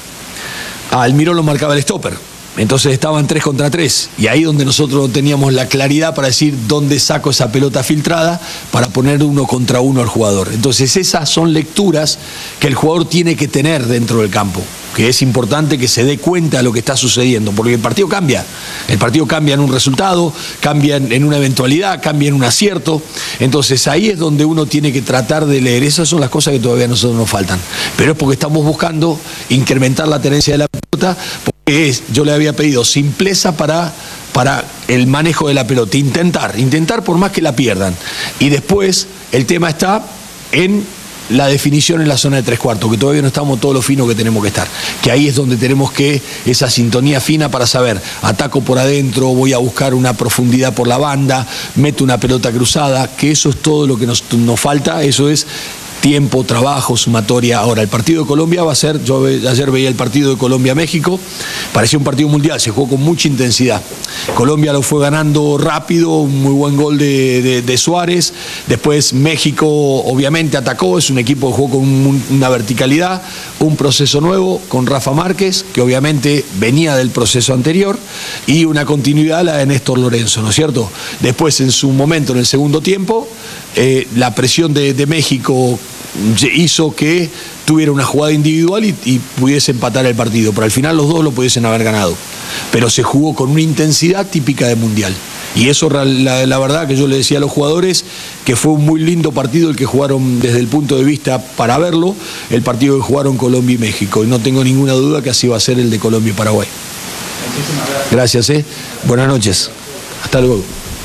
Speaker 2: a Almirón lo marcaba el stopper. Entonces estaban 3 contra 3, y ahí donde nosotros no teníamos la claridad para decir dónde saco esa pelota filtrada para poner 1 contra 1 al jugador. Entonces esas son lecturas que el jugador tiene que tener dentro del campo, que es importante que se dé cuenta de lo que está sucediendo, porque el partido cambia en un resultado, cambia en una eventualidad, cambia en un acierto. Entonces ahí es donde uno tiene que tratar de leer. Esas son las cosas que todavía a nosotros nos faltan, pero es porque estamos buscando incrementar la tenencia de la pelota, porque yo le había pedido simpleza para el manejo de la pelota, intentar por más que la pierdan, y después el tema está en la definición en la zona de 3/4, que todavía no estamos todo lo fino que tenemos que estar, que ahí es donde tenemos que esa sintonía fina para saber, ataco por adentro, voy a buscar una profundidad por la banda, meto una pelota cruzada, que eso es todo lo que nos falta. Eso es tiempo, trabajo, sumatoria. Ahora, el partido de Colombia va a ser, yo ayer veía el partido de Colombia-México, parecía un partido mundial, se jugó con mucha intensidad. Colombia lo fue ganando rápido, un muy buen gol de Suárez. Después México obviamente atacó, es un equipo que jugó con una verticalidad, un proceso nuevo con Rafa Márquez, que obviamente venía del proceso anterior, y una continuidad la de Néstor Lorenzo, ¿no es cierto? Después, en su momento, en el segundo tiempo, la presión de México hizo que tuviera una jugada individual y pudiese empatar el partido, pero al final los dos lo pudiesen haber ganado, pero se jugó con una intensidad típica de mundial, y eso la verdad que yo le decía a los jugadores que fue un muy lindo partido el que jugaron desde el punto de vista para verlo, el partido que jugaron Colombia y México, y no tengo ninguna duda que así va a ser el de Colombia y Paraguay. Gracias, buenas noches, hasta luego.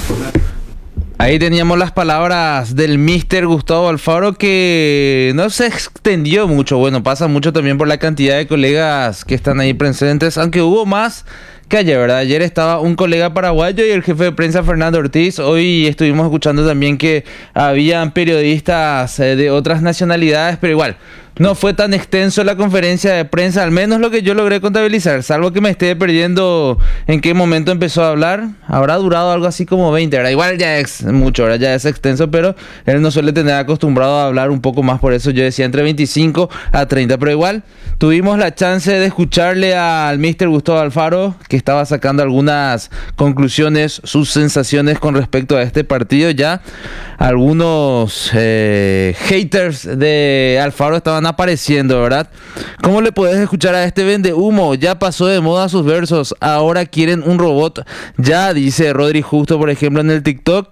Speaker 1: Ahí teníamos las palabras del míster Gustavo Alfaro, que no se extendió mucho. Bueno, pasa mucho también por la cantidad de colegas que están ahí presentes, aunque hubo más que ayer, ¿verdad? Ayer estaba un colega paraguayo y el jefe de prensa Fernando Ortiz. Hoy estuvimos escuchando también que habían periodistas de otras nacionalidades, pero igual no fue tan extenso la conferencia de prensa, al menos lo que yo logré contabilizar, salvo que me esté perdiendo en qué momento empezó a hablar. Habrá durado algo así como 20 horas. Igual ya es mucho, ahora ya es extenso, pero él no suele tener acostumbrado a hablar un poco más, por eso yo decía entre 25 a 30. Pero igual tuvimos la chance de escucharle al míster Gustavo Alfaro, que estaba sacando algunas conclusiones, sus sensaciones con respecto a este partido. Ya algunos haters de Alfaro estaban apareciendo, ¿verdad? ¿Cómo le puedes escuchar a este vende humo? Ya pasó de moda sus versos, ahora quieren un robot. Ya, dice Rodri Justo, por ejemplo, en el TikTok.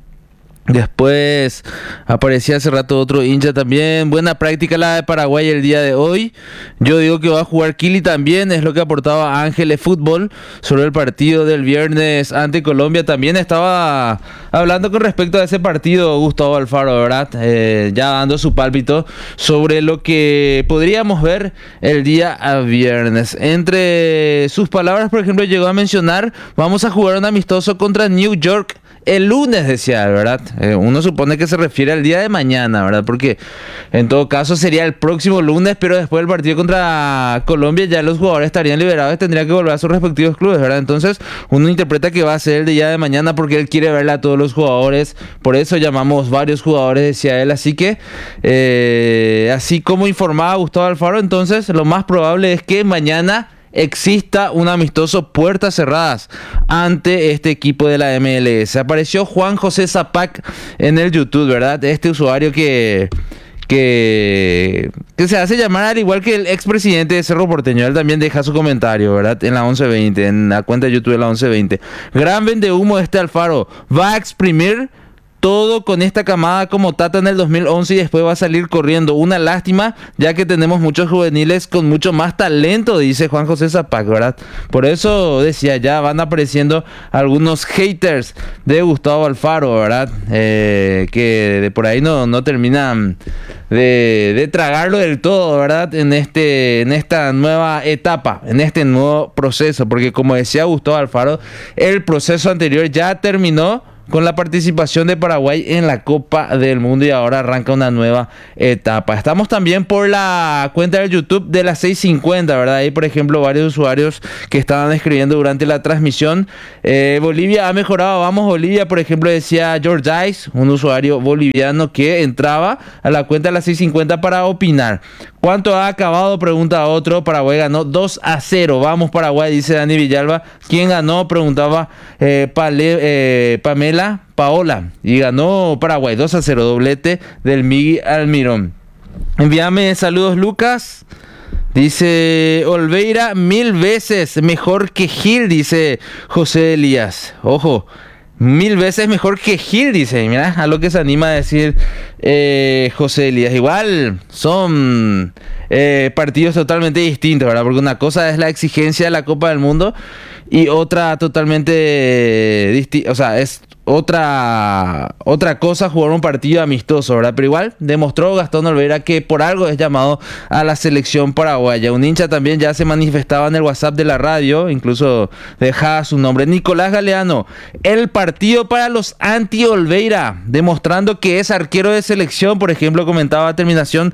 Speaker 1: Después aparecía hace rato otro hincha también. Buena práctica la de Paraguay el día de hoy. Yo digo que va a jugar Kili también, es lo que aportaba Ángeles Fútbol sobre el partido del viernes ante Colombia. También estaba hablando con respecto a ese partido Gustavo Alfaro, ¿verdad? Ya dando su pálpito sobre lo que podríamos ver el día viernes. Entre sus palabras, por ejemplo, llegó a mencionar: vamos a jugar un amistoso contra New York el lunes, decía, ¿verdad? Uno supone que se refiere al día de mañana, ¿verdad? Porque en todo caso sería el próximo lunes, pero después del partido contra Colombia ya los jugadores estarían liberados y tendrían que volver a sus respectivos clubes, ¿verdad? Entonces uno interpreta que va a ser el día de mañana porque él quiere verle a todos los jugadores, por eso llamamos varios jugadores, decía él, así que así como informaba Gustavo Alfaro, entonces lo más probable es que mañana exista un amistoso puertas cerradas ante este equipo de la MLS. Apareció Juan José Zapac en el YouTube, ¿verdad? Este usuario que se hace llamar al igual que el expresidente de Cerro Porteño. Él también deja su comentario, ¿verdad? En la 1120, en la cuenta de YouTube de la 1120. Gran vendehumo este Alfaro. Va a exprimir todo con esta camada como Tata en el 2011 y después va a salir corriendo. Una lástima, ya que tenemos muchos juveniles con mucho más talento, dice Juan José Zapac, ¿verdad? Por eso decía, ya van apareciendo algunos haters de Gustavo Alfaro, ¿verdad? Que de por ahí no terminan de tragarlo del todo, ¿verdad? En esta nueva etapa, en este nuevo proceso, porque como decía Gustavo Alfaro, el proceso anterior ya terminó con la participación de Paraguay en la Copa del Mundo y ahora arranca una nueva etapa. Estamos también por la cuenta de YouTube de las 6:50, ¿verdad? Ahí, por ejemplo, varios usuarios que estaban escribiendo durante la transmisión. Bolivia ha mejorado, vamos Bolivia, por ejemplo, decía George Ice, un usuario boliviano que entraba a la cuenta de las 6:50 para opinar. ¿Cuánto ha acabado? Pregunta otro. Paraguay ganó 2-0. Vamos Paraguay, dice Dani Villalba. ¿Quién ganó? Preguntaba Paola. Y ganó Paraguay 2-0. Doblete del Miguel Almirón. Envíame saludos, Lucas. Dice Olveira, 1000 veces mejor que Gil, dice José Elías. Ojo, 1000 veces mejor que Gil, dice. Mira, a lo que se anima a decir José Elías. Igual son partidos totalmente distintos, ¿verdad? Porque una cosa es la exigencia de la Copa del Mundo y otra totalmente distinta. O sea, es otra cosa jugar un partido amistoso, ¿verdad? Pero igual demostró Gastón Olveira que por algo es llamado a la selección paraguaya. Un hincha también ya se manifestaba en el WhatsApp de la radio, incluso dejaba su nombre. Nicolás Galeano, el partido para los anti-Olveira, demostrando que es arquero de selección, por ejemplo, comentaba terminación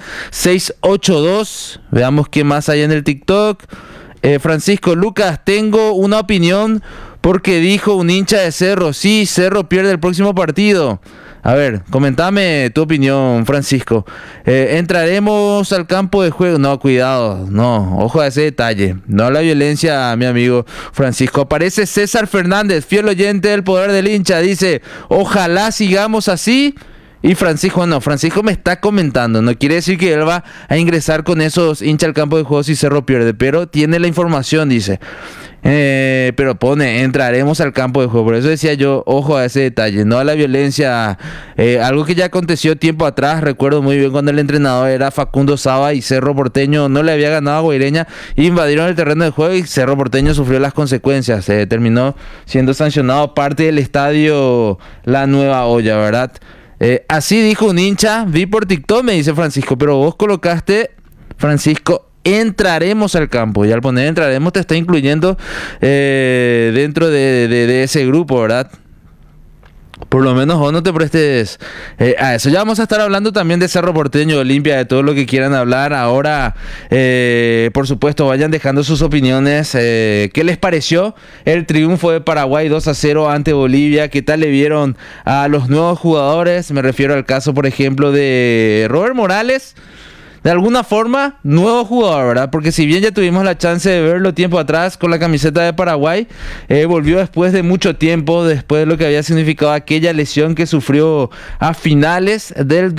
Speaker 1: 682. Veamos qué más hay en el TikTok. Francisco Lucas, tengo una opinión porque dijo un hincha de Cerro, sí, Cerro pierde el próximo partido. A ver, comentame tu opinión, Francisco. Entraremos al campo de juego. No, cuidado, no, ojo a ese detalle. No a la violencia, mi amigo Francisco. Aparece César Fernández, fiel oyente del Poder del Hincha. Dice, ojalá sigamos así. Y Francisco me está comentando, no quiere decir que él va a ingresar con esos hinchas al campo de juego si Cerro pierde, pero tiene la información, dice. Pero pone, entraremos al campo de juego. Por eso decía yo, ojo a ese detalle, no a la violencia. Algo que ya aconteció tiempo atrás, recuerdo muy bien cuando el entrenador era Facundo Saba y Cerro Porteño no le había ganado a Guaireña, invadieron el terreno de juego y Cerro Porteño sufrió las consecuencias. Terminó siendo sancionado parte del estadio La Nueva Olla, ¿verdad? Así dijo un hincha, vi por TikTok, me dice Francisco, pero vos colocaste, Francisco, entraremos al campo, y al poner entraremos te está incluyendo dentro de ese grupo, ¿verdad? Por lo menos vos no te prestes a eso. Ya vamos a estar hablando también de Cerro Porteño, Olimpia, de todo lo que quieran hablar. Ahora, por supuesto, vayan dejando sus opiniones. ¿Qué les pareció el triunfo de Paraguay 2-0 ante Bolivia? ¿Qué tal le vieron a los nuevos jugadores? Me refiero al caso, por ejemplo, de Robert Morales. De alguna forma, nuevo jugador, ¿verdad? Porque si bien ya tuvimos la chance de verlo tiempo atrás con la camiseta de Paraguay, volvió después de mucho tiempo, después de lo que había significado aquella lesión que sufrió a finales del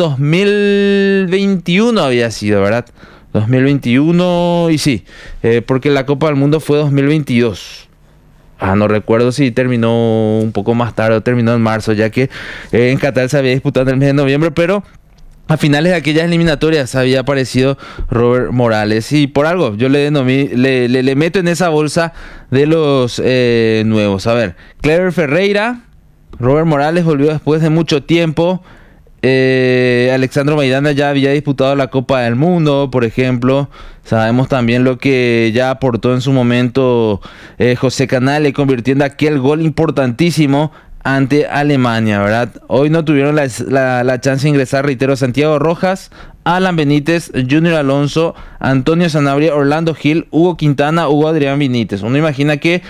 Speaker 1: 2021 había sido, ¿verdad? 2021 y sí, porque la Copa del Mundo fue 2022. No recuerdo si terminó un poco más tarde o terminó en marzo, ya que en Qatar se había disputado en el mes de noviembre, pero a finales de aquellas eliminatorias había aparecido Robert Morales y por algo yo le meto en esa bolsa de los nuevos. A ver, Clever Ferreira, Robert Morales volvió después de mucho tiempo. Alexandro Maidana ya había disputado la Copa del Mundo, por ejemplo. Sabemos también lo que ya aportó en su momento José Canale, convirtiendo aquel gol importantísimo ante Alemania, ¿verdad? Hoy no tuvieron la chance de ingresar, reitero, Santiago Rojas, Alan Benítez, Junior Alonso, Antonio Sanabria, Orlando Gil, Hugo Quintana, Hugo Adrián Benítez. Uno imagina que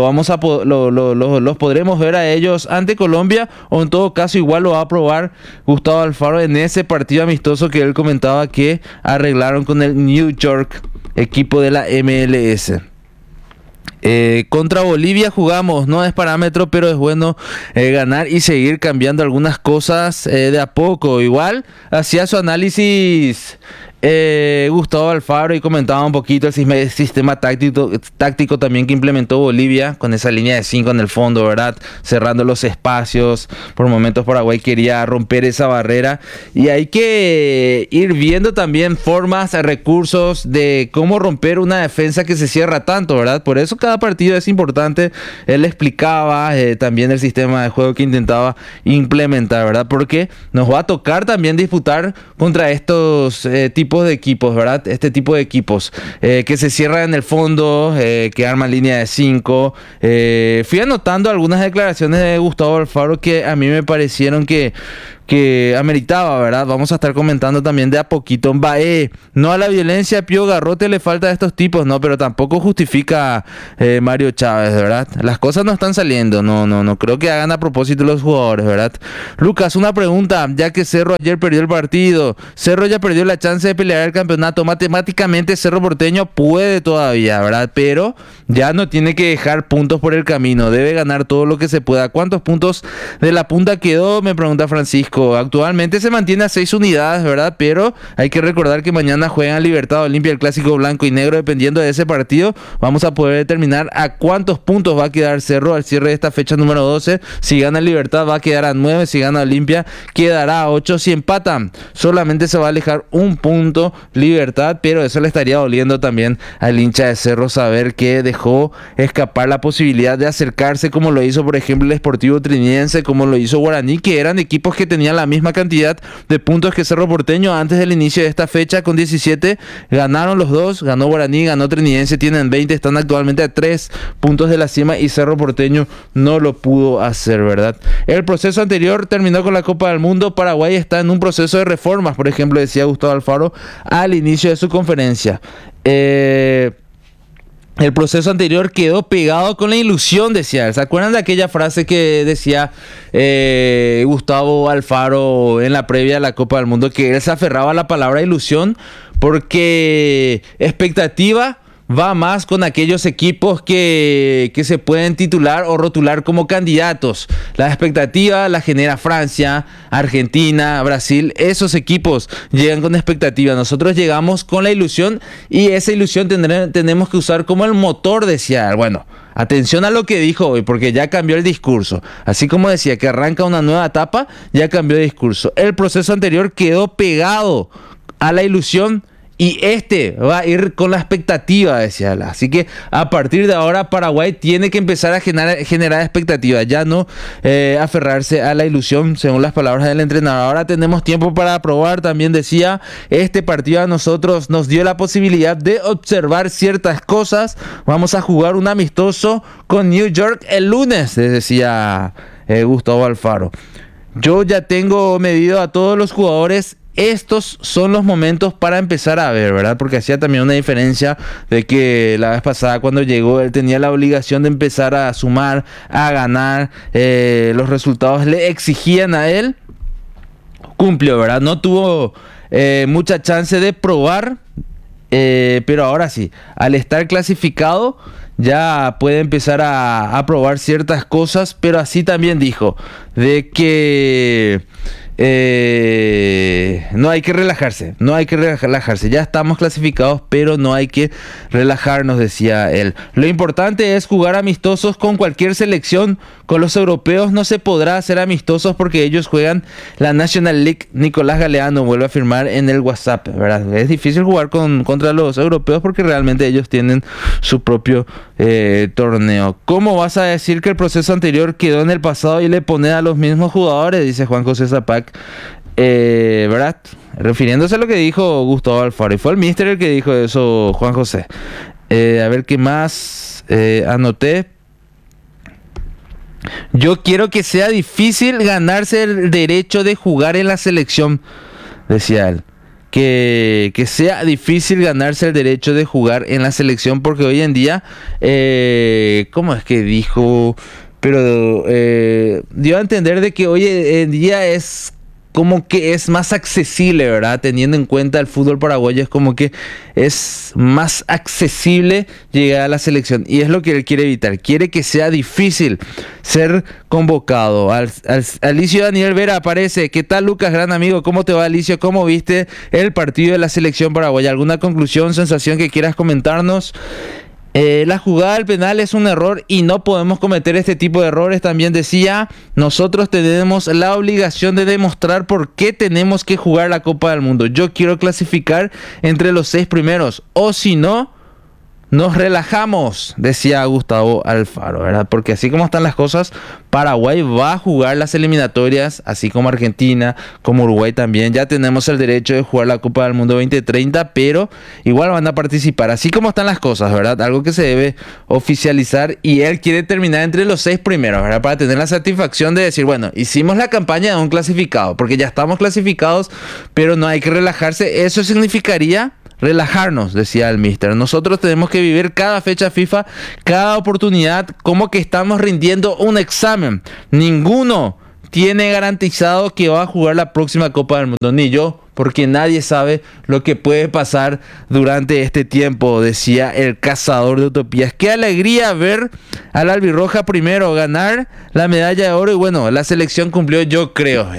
Speaker 1: los podremos ver a ellos ante Colombia, o en todo caso igual lo va a probar Gustavo Alfaro en ese partido amistoso que él comentaba que arreglaron con el New York, equipo de la MLS. Contra Bolivia jugamos, no es parámetro, pero es bueno ganar y seguir cambiando algunas cosas de a poco. Igual hacía su análisis Gustavo Alfaro y comentaba un poquito el sistema táctico también que implementó Bolivia con esa línea de 5 en el fondo, ¿verdad? Cerrando los espacios. Por momentos Paraguay quería romper esa barrera y hay que ir viendo también formas, recursos de cómo romper una defensa que se cierra tanto, ¿verdad? Por eso cada partido es importante. Él explicaba también el sistema de juego que intentaba implementar, ¿verdad? Porque nos va a tocar también disputar contra estos tipos de equipos, ¿verdad? Este tipo de equipos que se cierran en el fondo, que arman línea de 5. Fui anotando algunas declaraciones de Gustavo Alfaro que a mí me parecieron que ameritaba, ¿verdad? Vamos a estar comentando también de a poquito. No a la violencia, Pío Garrote le falta a estos tipos, ¿no? Pero tampoco justifica Mario Chávez, ¿verdad? Las cosas no están saliendo, no creo que hagan a propósito los jugadores, ¿verdad? Lucas, una pregunta, ya que Cerro ayer perdió el partido, Cerro ya perdió la chance de pelear el campeonato, matemáticamente Cerro Porteño puede todavía, ¿verdad? Pero ya no tiene que dejar puntos por el camino, debe ganar todo lo que se pueda. ¿Cuántos puntos de la punta quedó? Me pregunta Francisco. Actualmente se mantiene a 6 unidades, ¿verdad? Pero hay que recordar que mañana juegan Libertad Olimpia, el clásico blanco y negro. Dependiendo de ese partido, vamos a poder determinar a cuántos puntos va a quedar Cerro al cierre de esta fecha número 12. Si gana Libertad va a quedar a 9, si gana Olimpia quedará a 8. Si empatan, solamente se va a alejar un punto Libertad, pero eso le estaría doliendo también al hincha de Cerro saber que dejó escapar la posibilidad de acercarse, como lo hizo por ejemplo el Sportivo Trinidense, como lo hizo Guaraní, que eran equipos que tenían la misma cantidad de puntos que Cerro Porteño antes del inicio de esta fecha con 17. Ganaron los dos, ganó Guaraní, ganó Trinidense, tienen 20, están actualmente a 3 puntos de la cima y Cerro Porteño no lo pudo hacer, ¿verdad? El proceso anterior terminó con la Copa del Mundo. Paraguay está en un proceso de reformas, por ejemplo, decía Gustavo Alfaro al inicio de su conferencia. El proceso anterior quedó pegado con la ilusión, decía él. ¿Se acuerdan de aquella frase que decía Gustavo Alfaro en la previa de la Copa del Mundo? Que él se aferraba a la palabra ilusión porque expectativa va más con aquellos equipos que se pueden titular o rotular como candidatos. La expectativa la genera Francia, Argentina, Brasil. Esos equipos llegan con expectativa. Nosotros llegamos con la ilusión y esa ilusión tenemos que usar como el motor, decía. Bueno, atención a lo que dijo hoy, porque ya cambió el discurso. Así como decía que arranca una nueva etapa, ya cambió de discurso. El proceso anterior quedó pegado a la ilusión y este va a ir con la expectativa, decía él. Así que a partir de ahora Paraguay tiene que empezar a generar expectativa, ya no aferrarse a la ilusión, según las palabras del entrenador. Ahora tenemos tiempo para probar, también decía. Este partido a nosotros nos dio la posibilidad de observar ciertas cosas. Vamos a jugar un amistoso con New York el lunes, decía Gustavo Alfaro. Yo ya tengo medido a todos los jugadores. Estos son los momentos para empezar a ver, ¿verdad? Porque hacía también una diferencia de que la vez pasada cuando llegó él tenía la obligación de empezar a sumar, a ganar. Los resultados le exigían a él. Cumplió, ¿verdad? No tuvo mucha chance de probar, pero ahora sí, al estar clasificado ya puede empezar a probar ciertas cosas, pero así también dijo de que no hay que relajarse, ya estamos clasificados, pero no hay que relajarnos, decía él. Lo importante es jugar amistosos con cualquier selección. Con los europeos no se podrá hacer amistosos porque ellos juegan la National League. Nicolás Galeano vuelve a afirmar en el WhatsApp, ¿verdad? Es difícil jugar contra los europeos porque realmente ellos tienen su propio torneo. ¿Cómo vas a decir que el proceso anterior quedó en el pasado y le pones a los mismos jugadores? Dice Juan José Zapac, ¿verdad? Refiriéndose a lo que dijo Gustavo Alfaro, y fue el míster el que dijo eso, Juan José. A ver qué más anoté. Yo quiero que sea difícil ganarse el derecho de jugar en la selección, decía él. Que sea difícil ganarse el derecho de jugar en la selección, porque hoy en día, ¿cómo es que dijo? Pero dio a entender de que hoy en día es como que es más accesible, ¿verdad? Teniendo en cuenta el fútbol paraguayo, es como que es más accesible llegar a la selección. Y es lo que él quiere evitar. Quiere que sea difícil ser convocado. Alicio Daniel Vera aparece. ¿Qué tal, Lucas? Gran amigo. ¿Cómo te va, Alicio? ¿Cómo viste el partido de la selección paraguaya? ¿Alguna conclusión, sensación que quieras comentarnos? La jugada del penal es un error y no podemos cometer este tipo de errores. También decía, nosotros tenemos la obligación de demostrar por qué tenemos que jugar la Copa del Mundo. Yo quiero clasificar entre los 6 primeros, o si no, nos relajamos, decía Gustavo Alfaro, ¿verdad? Porque así como están las cosas, Paraguay va a jugar las eliminatorias, así como Argentina, como Uruguay también. Ya tenemos el derecho de jugar la Copa del Mundo 2030, pero igual van a participar, así como están las cosas, ¿verdad? Algo que se debe oficializar, y él quiere terminar entre los 6 primeros, ¿verdad? Para tener la satisfacción de decir, bueno, hicimos la campaña de un clasificado, porque ya estamos clasificados, pero no hay que relajarse. Eso significaría relajarnos, decía el míster. Nosotros tenemos que vivir cada fecha FIFA, cada oportunidad, como que estamos rindiendo un examen. Ninguno tiene garantizado que va a jugar la próxima Copa del Mundo, ni yo, porque nadie sabe lo que puede pasar durante este tiempo, decía el cazador de utopías. Qué alegría ver al albirroja primero ganar la medalla de oro, y bueno, la selección cumplió, yo creo.